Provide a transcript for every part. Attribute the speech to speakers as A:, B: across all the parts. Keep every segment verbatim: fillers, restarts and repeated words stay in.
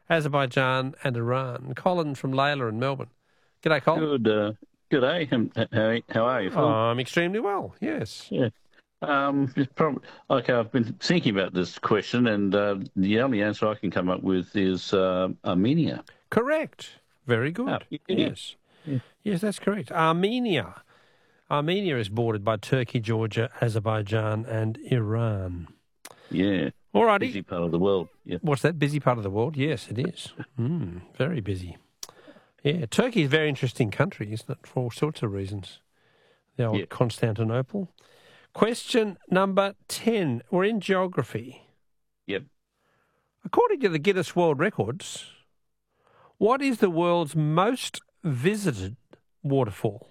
A: Azerbaijan and Iran. Colin from Layla in Melbourne. G'day, Colin.
B: Good, uh, good day. Um, How, how are you, Phil?
A: I'm extremely well, yes.
B: Yeah. Um, it's probably, okay, I've been thinking about this question, and uh, the only answer I can come up with is uh, Armenia.
A: Correct. Very
B: Oh,
A: good.
B: you're kidding.
A: Yes.
B: Yeah.
A: Yes, that's correct. Armenia. Armenia is bordered by Turkey, Georgia, Azerbaijan and Iran.
B: Yeah.
A: All righty.
B: Busy part of the world. Yeah.
A: What's that? Busy part of the world? Yes, it is. Mm, very busy. Yeah, Turkey is a very interesting country, isn't it, for all sorts of reasons. The old
B: Yeah.
A: Constantinople. Question number ten. We're in geography.
B: Yep.
A: According to the Guinness World Records, what is the world's most visited waterfall?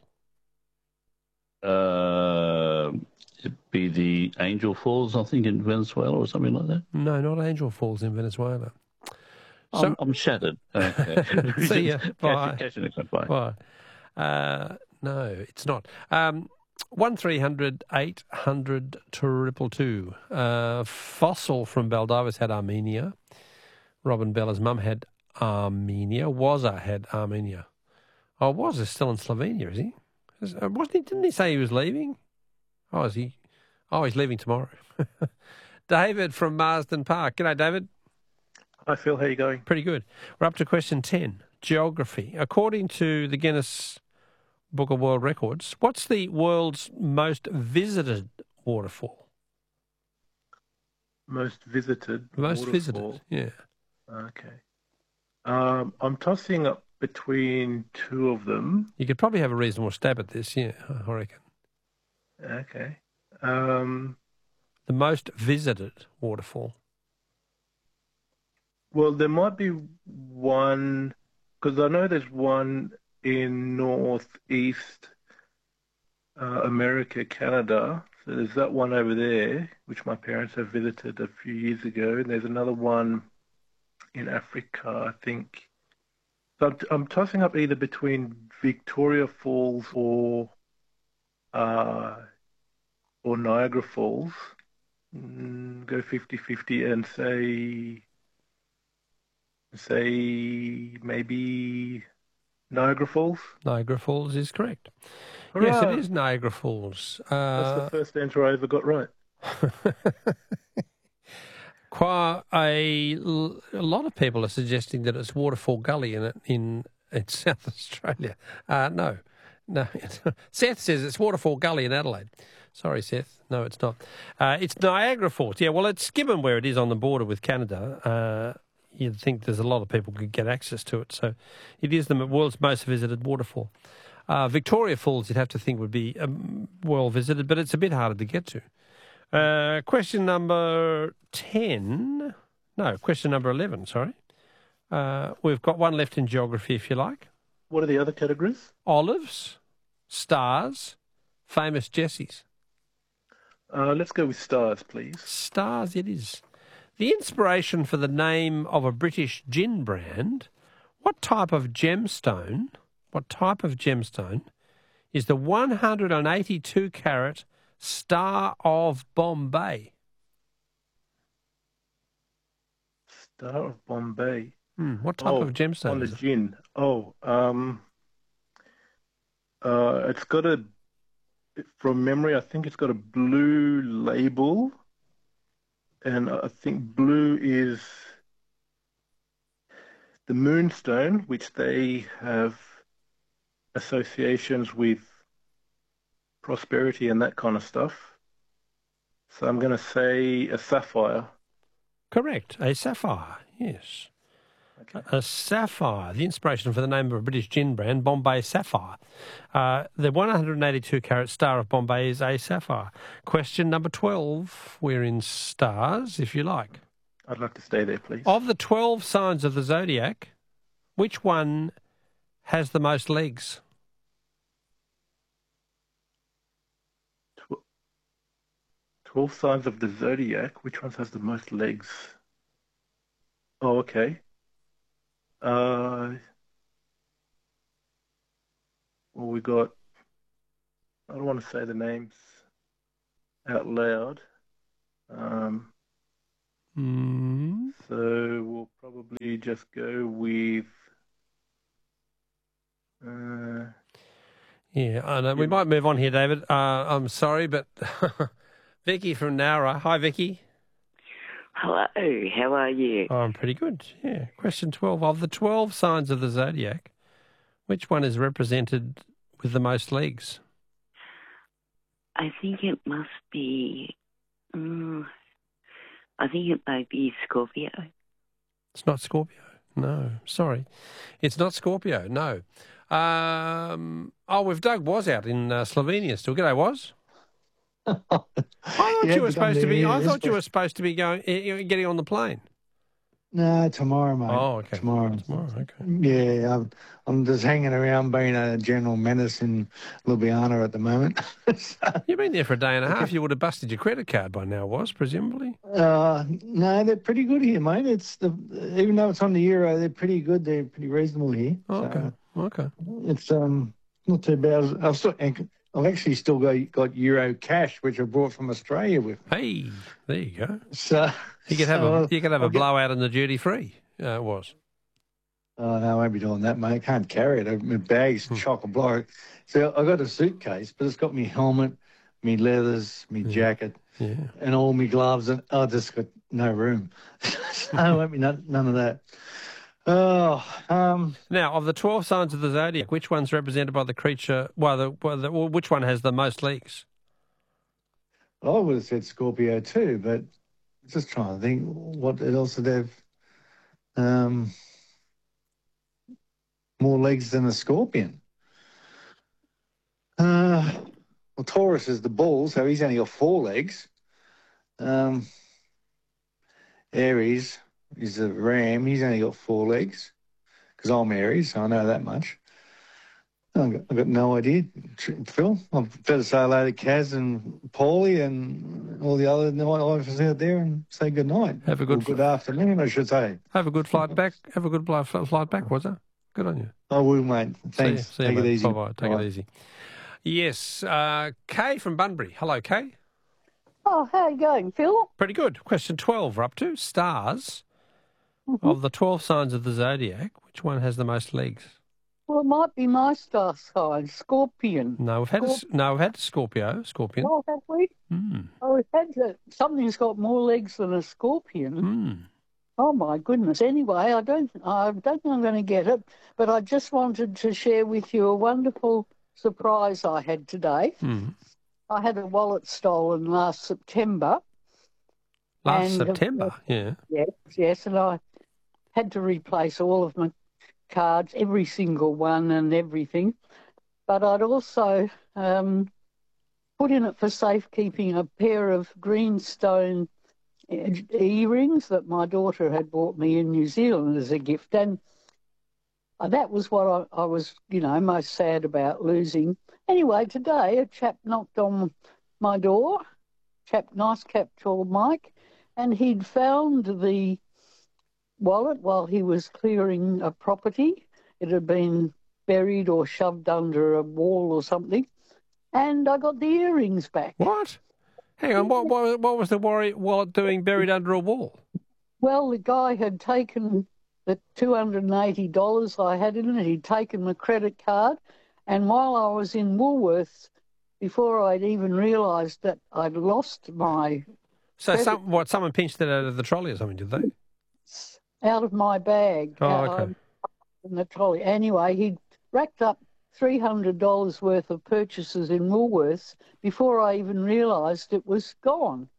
B: Uh, it'd be the Angel Falls, I think, in Venezuela or something like that.
A: No, not Angel Falls in Venezuela.
B: I'm,
A: So,
B: I'm shattered. Okay.
A: see ya. Bye.
B: Catch, catch you next one. Bye.
A: Bye. Uh, no, it's not. Um, one three hundred eight hundred triple two. Uh, Fossil from Baldivis had Armenia. Robin Bella's mum had Armenia. Wazza had Armenia. Oh, Wazza's still in Slovenia, is he? Is- uh, Wasn't he? Didn't he say he was leaving? Oh, is he? Oh, he's leaving tomorrow. David from Marsden Park. G'day, David.
C: Hi, Phil. How you going?
A: Pretty good. We're up to question ten. Geography. According to the Guinness Book of World Records, what's the world's most visited waterfall?
C: Most visited.
A: Most
C: waterfall.
A: visited, yeah.
C: Okay. Um, I'm tossing up between two of them.
A: You could probably have a reasonable stab at this, yeah, I reckon.
C: Okay. Um,
A: The most visited waterfall.
C: well, there might be one, because I know there's one in northeast uh, America, Canada. So there's that one over there, which my parents have visited a few years ago. And there's another one in Africa, I think. So I'm, I'm tossing up either between Victoria Falls or uh, or Niagara Falls. Mm, go fifty-fifty and say say maybe Niagara Falls.
A: Niagara Falls is correct.
C: Hurrah!
A: Yes, it is Niagara Falls.
C: That's
A: Uh,
C: the first answer I ever got right.
A: Quite a, l- a lot of people are suggesting that it's Waterfall Gully in in, in South Australia. Uh, no, no. Seth says it's Waterfall Gully in Adelaide. Sorry, Seth. No, it's not. Uh, it's Niagara Falls. Yeah, well, it's given where it is on the border with Canada. Uh, you'd think there's a lot of people could get access to it. So it is the world's most visited waterfall. Uh, Victoria Falls, you'd have to think would be um, well visited, but it's a bit harder to get to. Uh, question number ten. No, question number eleven, sorry. Uh, we've got one left in geography, if you like.
C: What are the other categories?
A: Olives, stars, famous Jessies.
C: Uh, let's go with stars, please.
A: Stars it is. The inspiration for the name of a British gin brand, what type of gemstone, what type of gemstone is the one hundred eighty-two carat Star of Bombay?
C: Star of Bombay.
A: Hmm, what type
C: oh,
A: of gemstone
C: on the
A: is it?
C: gin. Oh, um, uh, it's got a, from memory, I think it's got a blue label, and I think blue is the moonstone, which they have associations with prosperity and that kind of stuff. So I'm going to say a sapphire.
A: Correct, a sapphire, yes.
C: Okay.
A: A sapphire, the inspiration for the name of a British gin brand, Bombay Sapphire. Uh, the one hundred eighty-two carat Star of Bombay is a sapphire. Question number twelve. We're in stars, if you like.
C: I'd like to stay there, please.
A: Of the twelve signs of the zodiac, which one has the most legs?
C: Tw- twelve signs of the zodiac. Which one has the most legs? Oh, okay. Uh, well, we got, I don't want to say the names out loud. Um,
A: Mm.
C: So we'll probably just go with. Uh,
A: Yeah, I know. We might move on here, David. Uh, I'm sorry, but Vicky from Nowra. Hi, Vicky.
D: Hello, how are you?
A: Oh, I'm pretty good. Yeah. Question twelve. Of the twelve signs of the zodiac, which one is represented with the most legs?
D: I think it must be. Um, I think it might be Scorpio.
A: It's not Scorpio. No, sorry. It's not Scorpio, no. Um, oh, we've Doug Was out in uh, Slovenia still. G'day, Was. I thought
E: You
A: you were
E: had to come
A: supposed to
E: to
A: be.
E: here
A: I
E: this
A: thought you
E: week.
A: were supposed to be going, eh, getting on the plane.
E: No, tomorrow, mate.
A: Oh, okay.
E: Tomorrow.
A: Tomorrow, okay.
E: Yeah, I'm, I'm just hanging around being a general menace in Ljubljana at the moment. So,
A: You've been there for a day and a half. You would have busted your credit card by now, Was, presumably?
E: uh, no, they're pretty good here, mate. It's the even though it's on the euro, they're pretty good. They're pretty reasonable here.
A: Oh,
E: So
A: okay. Okay.
E: it's um not too bad. I've still, I've actually still got got euro cash, which I brought from Australia with me.
A: Hey, there you go.
E: So
A: You could have
E: so
A: a you could have a
E: I'll get-
A: blowout in the duty free. Uh, Was.
E: Oh, no, I won't be doing that, mate. I can't carry it. My bag's chock a block. So I got a suitcase, but it's got me helmet, me leathers, me jacket,
A: Yeah.
E: and all me gloves, and I just got no room. So I won't be none, none of that. Oh, um,
A: Now, of the twelve signs of the zodiac, which one's represented by the creature? Well, the, well, the, well, which one has the most legs?
E: I would have said Scorpio too, but just trying to think what else would have um, more legs than a scorpion. Uh, well, Taurus is the bull, so he's only got four legs. Um, Aries is a ram. He's only got four legs because I'm Aries, so I know that much. I've got, I've got no idea, Phil. I've better say hello to Kaz and Paulie and all the other night lifers out there and say good night.
A: Have a good
E: Or good afternoon, I should say.
A: Have a good flight back. Have a good bli- flight back, was it? Good on you.
E: I will, mate. Thanks.
A: See you, see you,
E: Take it
A: mate.
E: easy.
A: Bye-bye. Take
E: Bye.
A: it easy. Yes, uh, Kay from Bunbury. Hello, Kay.
F: Oh, how you going, Phil?
A: Pretty good. Question twelve, we're up to. Stars.
F: Mm-hmm.
A: Of the twelve signs of the zodiac, which one has the most legs?
F: Well, it might be my star sign, Scorpion.
A: No, we've had a, s- no, we've had Scorpio, Scorpion.
F: Oh, have we?
A: Hmm.
F: Oh, we've had that. Something's got more legs than a scorpion.
A: Hmm.
F: Oh my goodness. Anyway, I don't, I don't think I'm going to get it, but I just wanted to share with you a wonderful surprise I had today.
A: Hmm.
F: I had a wallet stolen last September.
A: Last
F: And, uh,
A: September, yeah.
F: Yes, yes, and I had to replace all of my cards, every single one and everything. But I'd also um, put in it for safekeeping a pair of greenstone earrings that my daughter had bought me in New Zealand as a gift. And that was what I, I was, you know, most sad about losing. Anyway, today a chap knocked on my door, chap, nice chap called Mike, and he'd found the wallet while he was clearing a property. It had been buried or shoved under a wall or something, and I got the earrings back.
A: What? Hang on, what, what, what was the worry, wallet doing buried under a wall?
F: Well, the guy had taken the two hundred eighty dollars I had in it. He'd taken my credit card, and while I was in Woolworths, before I'd even realised that I'd lost my
A: So,
F: Credit-
A: some, what, someone pinched it out of the trolley or something, did they?
F: out of my bag.
A: Oh,
F: uh,
A: okay.
F: In the trolley. Anyway, he'd racked up three hundred dollars worth of purchases in Woolworths before I even realised it was gone.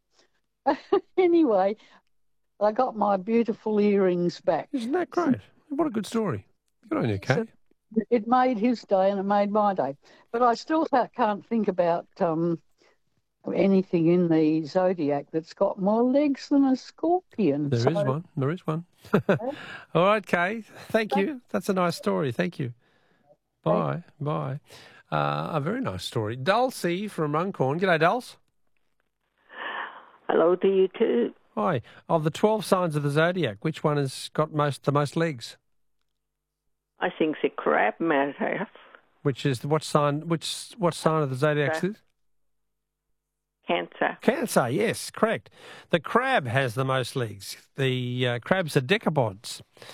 F: Anyway, I got my beautiful earrings back.
A: Isn't that great? What a good story. Good on you, Kay.
F: So- It made his day and it made my day. But I still ha- can't think about um, anything in the zodiac that's got more legs than a scorpion.
A: There is
F: So-
A: one. There is one. All right, Kay. Thank you. That's a nice story. Thank you. Bye. Bye. Uh, a very nice story. Dulcie from Runcorn. G'day, Dulce.
D: Hello to you too.
A: Hi. Of the twelve signs of the zodiac, which one has got most the most legs?
D: I think the crab matter.
A: Which is what sign? Which what sign of the zodiac is this?
G: Cancer.
A: Cancer, yes, correct. The crab has the most legs. The uh, crabs are decapods.